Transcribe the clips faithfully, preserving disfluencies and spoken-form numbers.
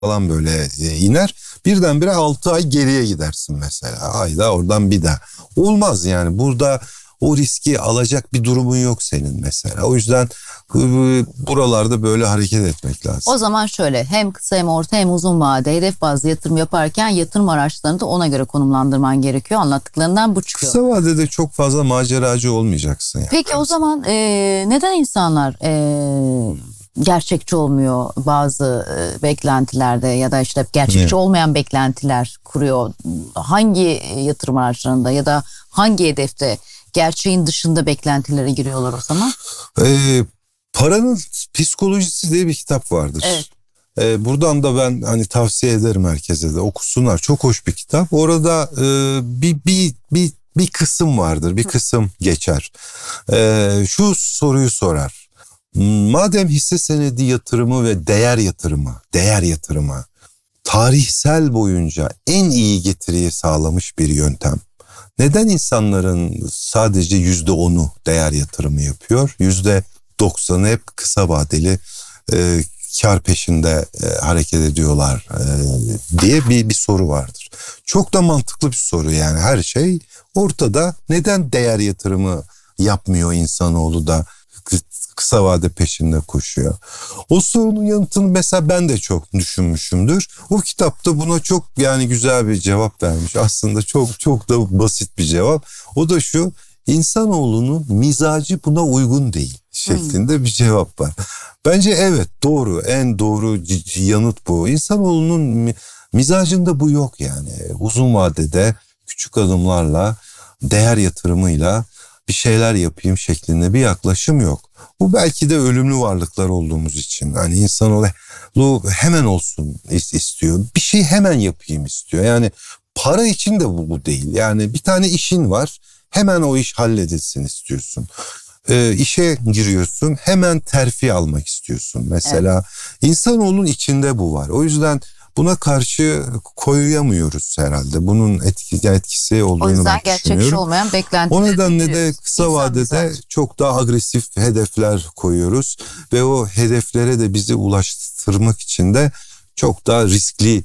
falan böyle e, iner. Birdenbire altı ay geriye gidersin mesela. Ayda oradan bir daha. Olmaz yani, burada o riski alacak bir durumun yok senin mesela. O yüzden e, buralarda böyle hareket etmek lazım. O zaman şöyle, hem kısa hem orta hem uzun vade hedef bazlı yatırım yaparken yatırım araçlarını da ona göre konumlandırman gerekiyor. Anlattıklarından bu çıkıyor. Kısa vadede çok fazla maceracı olmayacaksın yani. Peki o zaman e, neden insanlar e, gerçekçi olmuyor bazı e, beklentilerde ya da işte gerçekçi Evet. olmayan beklentiler kuruyor? Hangi yatırım araçlarında ya da hangi hedefte gerçeğin dışında beklentilere giriyorlar o zaman? Ee, Paranın Psikolojisi diye bir kitap vardır. Evet. Ee, buradan da ben hani tavsiye ederim herkese de okusunlar. Çok hoş bir kitap. Orada e, bir bir bir bir kısım vardır. Bir kısım geçer. Ee, şu soruyu sorar. Madem hisse senedi yatırımı ve değer yatırımı, değer yatırımı tarihsel boyunca en iyi getiriyi sağlamış bir yöntem, neden insanların sadece yüzde onu değer yatırımı yapıyor? Yüzde doksanı hep kısa vadeli e, kar peşinde e, hareket ediyorlar e, diye bir, bir soru vardır. Çok da mantıklı bir soru yani, her şey ortada. Neden değer yatırımı yapmıyor insanoğlu da kısa vade peşinde koşuyor? O sorunun yanıtını mesela ben de çok düşünmüşümdür. O kitapta buna çok yani güzel bir cevap vermiş. Aslında çok çok da basit bir cevap. O da şu: insanoğlunun mizacı buna uygun değil şeklinde bir cevap var. Bence evet, doğru, en doğru yanıt bu. İnsanoğlunun mizacında bu yok yani. Uzun vadede küçük adımlarla, değer yatırımıyla bir şeyler yapayım şeklinde bir yaklaşım yok. Bu belki de ölümlü varlıklar olduğumuz için. Hani insanoğlu hemen olsun istiyor. Bir şey hemen yapayım istiyor. Yani para için de bu, bu değil. Yani bir tane işin var, hemen o iş halledilsin istiyorsun. Ee, işe giriyorsun, hemen terfi almak istiyorsun mesela. Evet. İnsanoğlunun içinde bu var. O yüzden buna karşı koyamıyoruz herhalde. Bunun etki, etkisi olduğunu ben düşünüyorum. O yüzden gerçekçi olmayan beklentiler. O nedenle de kısa İnsan vadede mizacı. Çok daha agresif hedefler koyuyoruz. Ve o hedeflere de bizi ulaştırmak için de çok daha riskli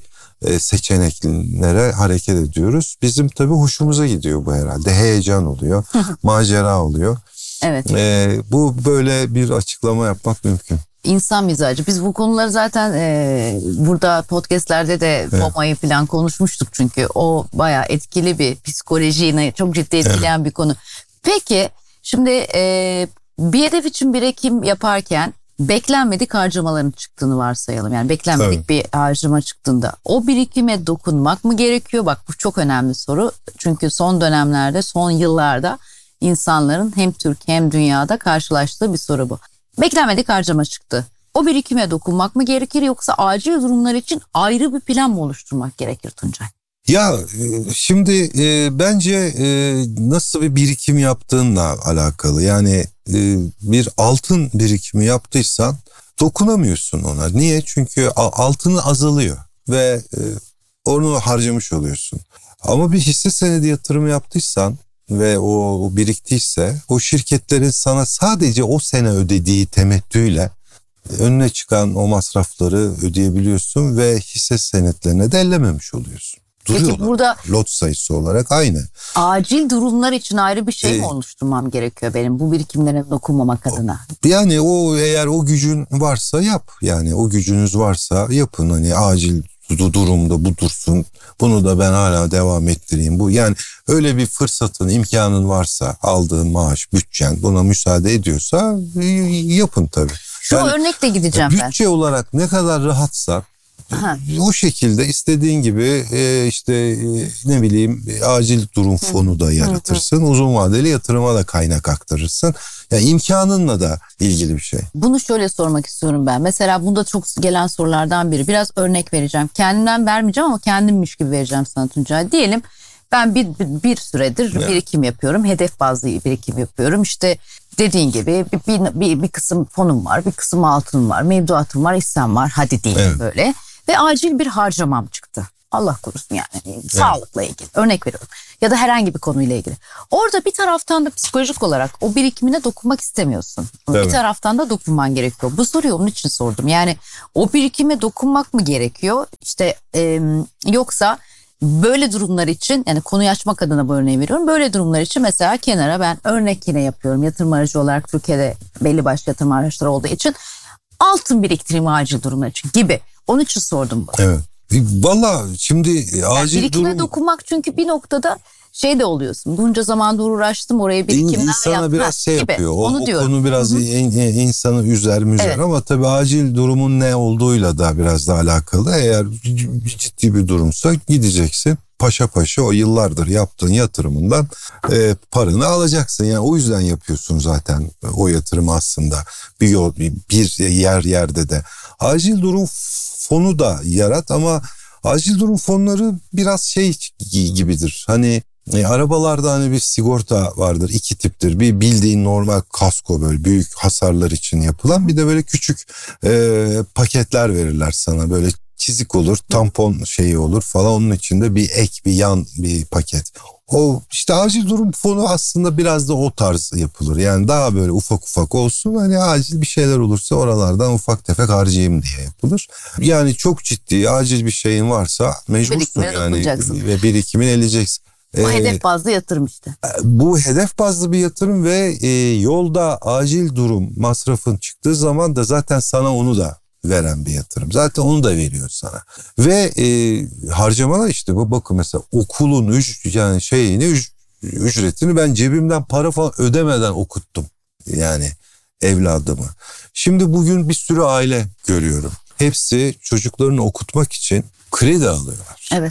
seçeneklere hareket ediyoruz. Bizim tabii hoşumuza gidiyor bu herhalde. Heyecan oluyor, macera oluyor. Evet. Ee, bu böyle bir açıklama yapmak mümkün. İnsan mizacı. Biz bu konuları zaten e, burada podcastlerde de Evet. FOMO'yu falan konuşmuştuk çünkü o bayağı etkili bir psikolojiyi çok ciddi etkileyen evet. bir konu. Peki şimdi e, bir hedef için birikim yaparken beklenmedik harcamaların çıktığını varsayalım. Yani beklenmedik evet. bir harcama çıktığında o birikime dokunmak mı gerekiyor? Bak bu çok önemli soru. Çünkü son dönemlerde, son yıllarda insanların hem Türkiye hem dünyada karşılaştığı bir soru bu. Beklenmedik harcama çıktı. O birikime dokunmak mı gerekir yoksa acil durumlar için ayrı bir plan mı oluşturmak gerekir Tuncay? Ya şimdi e, bence e, nasıl bir birikim yaptığınla alakalı. Yani e, bir altın birikimi yaptıysan dokunamıyorsun ona. Niye? Çünkü altını azalıyor ve e, onu harcamış oluyorsun. Ama bir hisse senedi yatırımı yaptıysan ve o, o biriktiyse o şirketlerin sana sadece o sene ödediği temettüyle önüne çıkan o masrafları ödeyebiliyorsun ve hisse senetlerine de ellememiş oluyorsun. Duruyorlar. Peki burada lot sayısı olarak aynı. Acil durumlar için ayrı bir şey ee, mi oluşturmam gerekiyor benim bu birikimlere dokunmamak adına? Yani o eğer o gücün varsa yap. Yani o gücünüz varsa yapın. Hani acil durumda bu dursun. Bunu da ben hala devam ettireyim. Bu yani öyle bir fırsatın, imkanın varsa, aldığın maaş, bütçen buna müsaade ediyorsa yapın tabii. Şu yani, örnekle gideceğim bütçe ben. Bütçe olarak ne kadar rahatsa Aha. o şekilde istediğin gibi e, işte e, ne bileyim acil durum fonu da yaratırsın. Hı hı. Uzun vadeli yatırıma da kaynak aktarırsın. Yani imkanınla da ilgili bir şey. Bunu şöyle sormak istiyorum ben. Mesela bunda çok gelen sorulardan biri. Biraz örnek vereceğim. Kendimden vermeyeceğim ama kendimmiş gibi vereceğim sana Tuncay. Diyelim ben bir, bir, bir süredir evet. birikim yapıyorum. Hedef bazlı birikim yapıyorum. İşte dediğin gibi bir, bir, bir, bir kısım fonum var. Bir kısım altın var. Mevduatım var. Hissem var. Hadi diyelim evet. böyle. Ve acil bir harcamam çıktı. Allah korusun yani. Evet. Sağlıkla ilgili. Örnek veriyorum. ya da herhangi bir konuyla ilgili. Orada bir taraftan da psikolojik olarak o birikimine dokunmak istemiyorsun. Evet. Bir taraftan da dokunman gerekiyor. Bu soruyu onun için sordum. Yani o birikime dokunmak mı gerekiyor? İşte e, yoksa böyle durumlar için, yani konuyu açmak adına bu örneği veriyorum. Böyle durumlar için mesela kenara ben örnek yine yapıyorum. Yatırım aracı olarak Türkiye'de belli başlı yatırım araçları olduğu için altın biriktireyim acil durumlar için gibi. Onun için sordum bunu. Evet. Valla şimdi Yani acil birikime durum dokunmak çünkü bir noktada şey de oluyorsun. Bunca zamandır uğraştım oraya birikimler insana yapmak biraz şey gibi. yapıyor. O, Onu o diyorum. konu biraz Hı hı. in- in- insanı üzer müzer Evet. ama tabii acil durumun ne olduğuyla da biraz da alakalı. Eğer ciddi bir durumsa gideceksin. Paşa paşa o yıllardır yaptığın yatırımından e, paranı alacaksın. Yani o yüzden yapıyorsun zaten o yatırımı aslında bir yol, bir yer yerde de. Acil durum fonu da yarat ama acil durum fonları biraz şey gibidir. Hani e, arabalarda hani bir sigorta vardır, iki tiptir. Bir bildiğin normal kasko, böyle büyük hasarlar için yapılan, bir de böyle küçük e, paketler verirler sana, böyle çizik olur, tampon şeyi olur falan, onun içinde bir ek, bir yan bir paket. O işte acil durum fonu aslında biraz da o tarz yapılır. Yani daha böyle ufak ufak olsun, hani acil bir şeyler olursa oralardan ufak tefek harcayayım diye yapılır. Yani çok ciddi acil bir şeyin varsa mecbursun Birikimine yani dokunacaksın. ve birikimin eleyeceksin. O Ee, hedef bazlı yatırım işte. Bu hedef bazlı bir yatırım ve e, yolda acil durum masrafın çıktığı zaman da zaten sana onu da veren bir yatırım. Zaten onu da veriyor sana. Ve e, harcamalar işte bu, bakın mesela okulun üc, yani şeyini üc, ücretini ben cebimden para falan ödemeden okuttum. Yani evladımı. Şimdi bugün bir sürü aile görüyorum. Hepsi çocuklarını okutmak için kredi alıyorlar. Evet.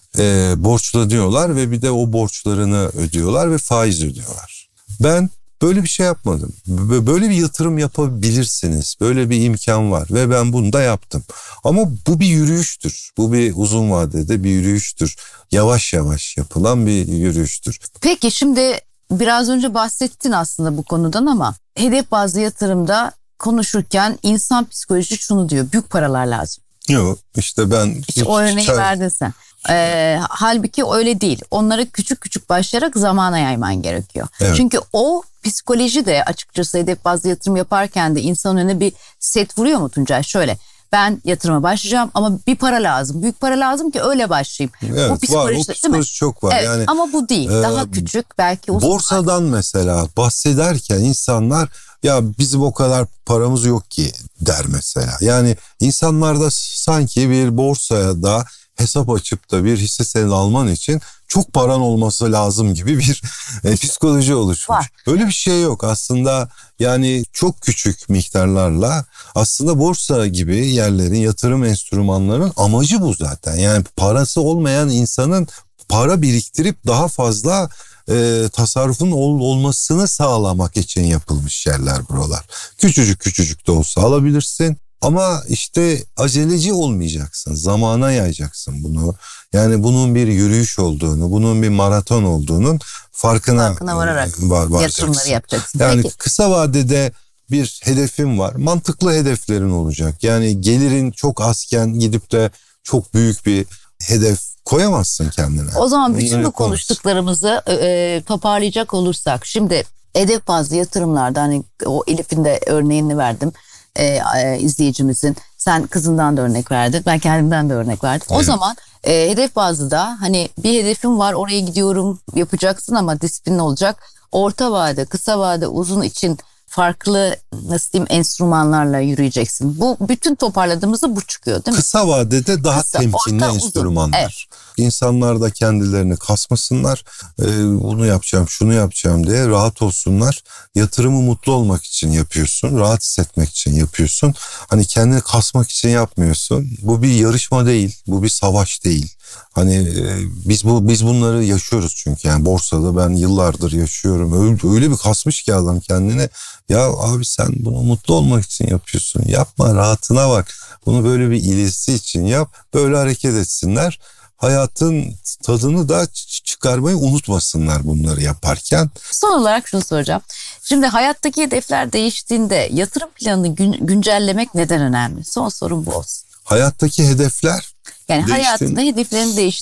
E, borçlanıyorlar ve bir de o borçlarını ödüyorlar ve faiz ödüyorlar. Ben böyle bir şey yapmadım. Böyle bir yatırım yapabilirsiniz. Böyle bir imkan var ve ben bunu da yaptım. Ama bu bir yürüyüştür. Bu bir uzun vadede bir yürüyüştür. Yavaş yavaş yapılan bir yürüyüştür. Peki şimdi biraz önce bahsettin aslında bu konudan ama hedef bazlı yatırımda konuşurken insan psikolojisi şunu diyor: büyük paralar lazım. Yok işte ben... İşte o örneği Çay... verdin sen. Ee, halbuki öyle değil. Onları küçük küçük başlayarak zamana yayman gerekiyor. Evet. Çünkü o psikoloji de açıkçası hedef bazlı yatırım yaparken de insanın önüne bir set vuruyor mu Tuncay? Şöyle, ben yatırıma başlayacağım ama bir para lazım. Büyük para lazım ki öyle başlayayım. Evet, bu psikoloji, var, o psikoloji çok var. Evet, yani, ama bu değil. e, Daha küçük, belki uzun. Borsadan mesela bahsederken insanlar ya bizim o kadar paramız yok ki der mesela. Yani insanlarda sanki bir borsaya da hesap açıp da bir hisse senedi alman için çok paran olması lazım gibi bir e, psikoloji oluşmuş. Var. Öyle bir şey yok aslında. Yani çok küçük miktarlarla aslında borsa gibi yerlerin, yatırım enstrümanlarının amacı bu zaten. Yani parası olmayan insanın para biriktirip daha fazla e, tasarrufun ol, olmasını sağlamak için yapılmış yerler buralar. Küçücük küçücük de olsa alabilirsin. Ama işte aceleci olmayacaksın, zamana yayacaksın bunu. Yani bunun bir yürüyüş olduğunu, bunun bir maraton olduğunun farkına, Farkına vararak var, varacaksın. yatırımları yapacaksın. Yani Peki. kısa vadede bir hedefin var, mantıklı hedeflerin olacak. Yani gelirin çok azken gidip de çok büyük bir hedef koyamazsın kendine. O zaman bütün Bunları bu konuştuklarımızı e, toparlayacak olursak, şimdi hedef bazlı yatırımlarda hani o Elif'in de örneğini verdim. E, e, izleyicimizin, sen kızından da örnek verdin, ben kendimden de örnek verdim. Evet. O zaman e, hedef bazlı da hani bir hedefim var, oraya gidiyorum, yapacaksın ama disiplin olacak. Orta vade, kısa vade, uzun için farklı, nasıl diyeyim, enstrümanlarla yürüyeceksin. Bu bütün toparladığımızda bu çıkıyor değil mi? Kısa vadede daha Kısa, temkinli orta, uzun. enstrümanlar. Evet. İnsanlar da kendilerini kasmasınlar. Ee, bunu yapacağım, şunu yapacağım diye rahat olsunlar. Yatırımı mutlu olmak için yapıyorsun. Rahat hissetmek için yapıyorsun. Hani kendini kasmak için yapmıyorsun. Bu bir yarışma değil. Bu bir savaş değil. Hani e, biz bu biz bunları yaşıyoruz çünkü. Yani borsada ben yıllardır yaşıyorum. Öyle, öyle bir kasmış ki adam kendine. Ya abi sen bunu mutlu olmak için yapıyorsun. Yapma, rahatına bak. Bunu böyle bir ilisi için yap. Böyle hareket etsinler. Hayatın tadını da çıkarmayı unutmasınlar bunları yaparken. Son olarak şunu soracağım. Şimdi hayattaki hedefler değiştiğinde yatırım planını gün, güncellemek neden önemli? Son sorum bu olsun. Hayattaki hedefler Yani değişti. hayatında hedeflerin değişti.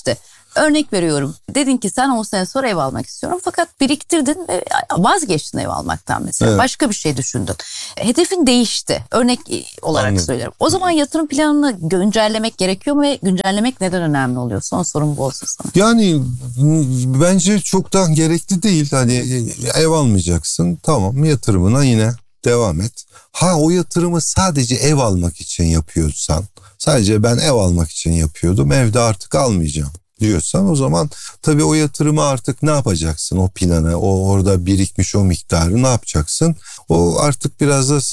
Örnek veriyorum. Dedin ki sen on sene sonra ev almak istiyorum. Fakat biriktirdin ve vazgeçtin ev almaktan mesela. Evet. Başka bir şey düşündün. Hedefin değişti. Örnek olarak Anladım. söylüyorum. O zaman yatırım planını güncellemek gerekiyor mu ve güncellemek neden önemli oluyor? Son sorum bu olsun sana. Yani bence çoktan gerekli değil. Hani ev almayacaksın. Tamam, yatırımına yine devam et. Ha, o yatırımı sadece ev almak için yapıyorsan, sadece ben ev almak için yapıyordum, evde artık almayacağım diyorsan, o zaman tabii o yatırımı artık ne yapacaksın? O planı, o orada birikmiş o miktarı ne yapacaksın? O artık biraz da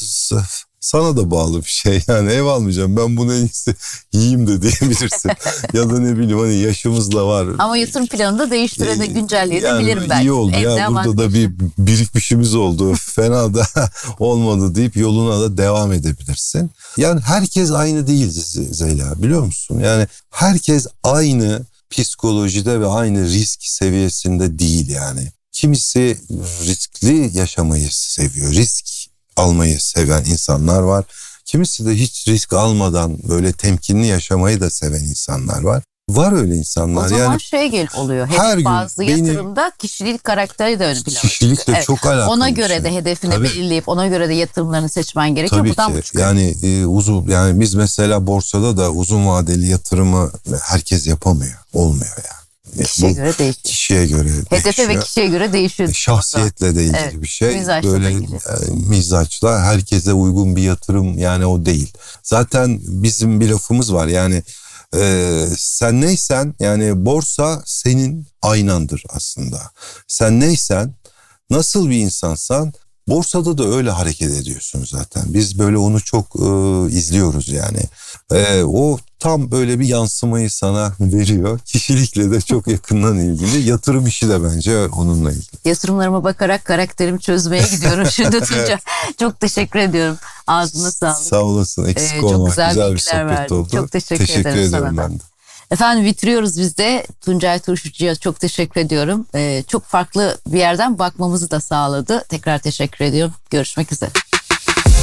sana da bağlı bir şey. Yani ev almayacağım, ben bunu en iyisi yiyeyim de diyebilirsin. Ya da ne bileyim, hani yaşımız da var. Ama yatırım planını da değiştirene güncelleyebilirim yani belki. iyi oldu ya, Evden burada da bir birikmişimiz oldu. Fena da olmadı deyip yoluna da devam edebilirsin. Yani herkes aynı değil Zeyla, biliyor musun? Yani herkes aynı psikolojide ve aynı risk seviyesinde değil yani. Kimisi riskli yaşamayı seviyor, risk almayı seven insanlar var. Kimisi de hiç risk almadan böyle temkinli yaşamayı da seven insanlar var. Var öyle insanlar. O zaman yani şey gel oluyor. her Hep gün bazı benim- yatırımda kişilik karakteri de ön plana Kişilikle çıkıyor. çok alakalı Ona bir göre şey. de hedefini Tabii. belirleyip ona göre de yatırımlarını seçmen gerekiyor. Tabii Buradan bu ki. çıkıyor. Yani e, uzun yani biz mesela borsada da uzun vadeli yatırımı herkes yapamıyor. Olmuyor yani. Kişiye Bu göre değişiyor. kişiye göre Hedefe değişiyor. ve kişiye göre değişiyor. Şahsiyetle de ilgili Evet, bir şey. mizaçla da Böyle ilgili. e, mizaçla herkese uygun bir yatırım yani o değil. Zaten bizim bir lafımız var yani e, sen neysen, yani borsa senin aynandır aslında. Sen neysen, nasıl bir insansan borsada da öyle hareket ediyorsun zaten. Biz böyle onu çok e, izliyoruz yani. E, o tam böyle bir yansımayı sana veriyor. Kişilikle de çok yakından ilgili. Yatırım işi de bence onunla ilgili. Yatırımlarıma bakarak karakterimi çözmeye gidiyorum. Şimdi Tuncay çok teşekkür ediyorum. Ağzına sağlık. Sağ olasın, eksik Ee, çok olma. güzel Güzel bir bilgiler sohbet verdin. oldu. Çok teşekkür ederim ederim sana da. ben de. Efendim bitiriyoruz biz de. Tuncay Turşucu'ya çok teşekkür ediyorum. Ee, çok farklı bir yerden bakmamızı da sağladı. Tekrar teşekkür ediyorum. Görüşmek üzere.